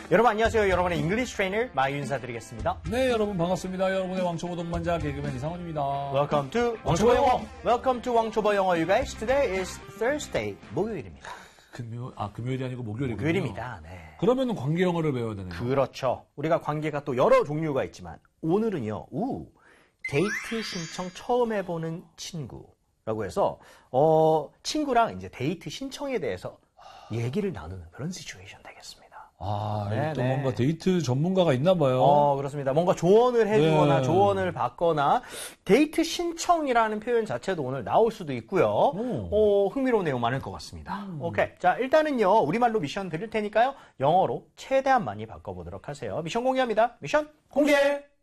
여러분 안녕하세요. 여러분의 잉글리시 트레이너 마이윤사 드리겠습니다. 네, 여러분 반갑습니다. 여러분의 왕초보 동반자 개그맨 이상원입니다. Welcome to 왕초보 영어. Welcome to 왕초보 영어, you guys. Today is Thursday, 목요일입니다. 금요일이 아니고 목요일이군요. 목요일입니다. 네. 그러면은 관계 영어를 배워야 되네요. 그렇죠. 우리가 관계가 또 여러 종류가 있지만 오늘은요. 데이트 신청 처음 해보는 친구라고 해서 친구랑 이제 데이트 신청에 대해서 얘기를 나누는 그런 시츄에이션 되겠습니다. 또 뭔가 데이트 전문가가 있나 봐요. 그렇습니다. 뭔가 조언을 해주거나 네. 조언을 받거나 데이트 신청이라는 표현 자체도 오늘 나올 수도 있고요. 흥미로운 내용 많을 것 같습니다. 오케이. 자, 일단은요. 우리말로 미션 드릴 테니까요. 영어로 최대한 많이 바꿔보도록 하세요. 미션 공개합니다. 미션 공개!